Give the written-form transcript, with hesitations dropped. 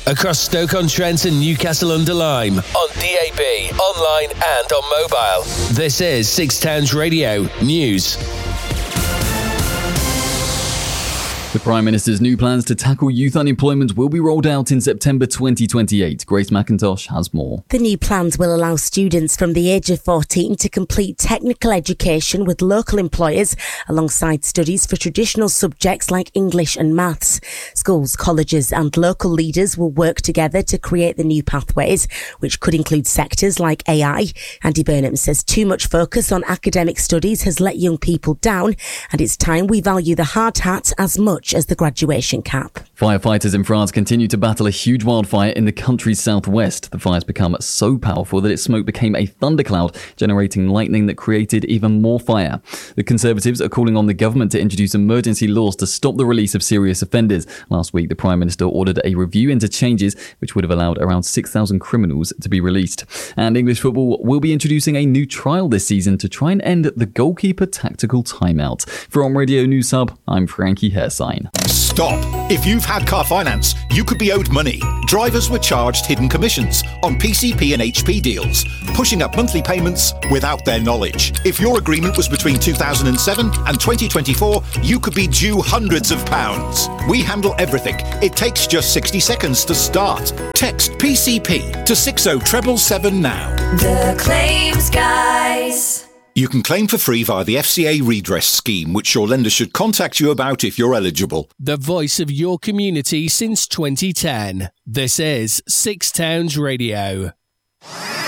across Stoke-on-Trent and Newcastle-under-Lyme, on DAB, online and on mobile. This is Six Towns Radio News. The Prime Minister's new plans to tackle youth unemployment will be rolled out in September 2028. Grace McIntosh has more. The new plans will allow students from the age of 14 to complete technical education with local employers alongside studies for traditional subjects like English and maths. Schools, colleges and local leaders will work together to create the new pathways, which could include sectors like AI. Andy Burnham says too much focus on academic studies has let young people down, and it's time we value the hard hat as much as the graduation cap. Firefighters in France continue to battle a huge wildfire in the country's southwest. The fire's become so powerful that its smoke became a thundercloud, generating lightning that created even more fire. The Conservatives are calling on the government to introduce emergency laws to stop the release of serious offenders. Last week, the Prime Minister ordered a review into changes which would have allowed around 6,000 criminals to be released. And English football will be introducing a new trial this season to try and end the goalkeeper tactical timeout. For On Radio News Hub, I'm Frankie Hairsign. Stop! If you've had car finance, you could be owed money. Drivers were charged hidden commissions on PCP and HP deals, pushing up monthly payments without their knowledge. If your agreement was between 2007 and 2024, you could be due hundreds of pounds. We handle everything. It takes just 60 seconds to start. Text PCP to 60777 now. The Claims Guys. You can claim for free via the FCA redress scheme, which your lender should contact you about if you're eligible. The voice of your community since 2010. This is Six Towns Radio.